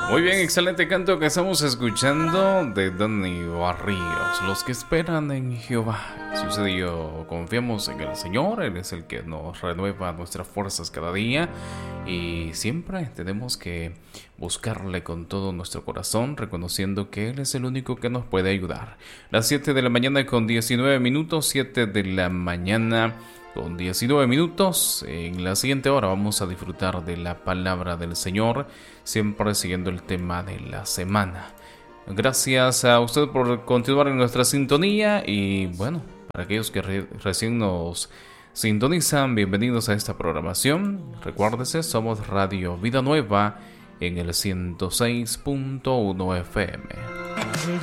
Muy bien, excelente canto que estamos escuchando de Dani Barrios. Los que esperan en Jehová. Sucedió, confiamos en el Señor. Él es el que nos renueva nuestras fuerzas cada día. Y siempre tenemos que buscarle con todo nuestro corazón, reconociendo que Él es el único que nos puede ayudar. Las 7 de la mañana con 19 minutos, 7 de la mañana con 19 minutos. En la siguiente hora vamos a disfrutar de la palabra del Señor, siempre siguiendo el tema de la semana. Gracias a usted por continuar en nuestra sintonía y bueno, para aquellos que recién nos sintonizan, bienvenidos a esta programación. Recuérdese, somos Radio Vida Nueva en el 106.1 FM.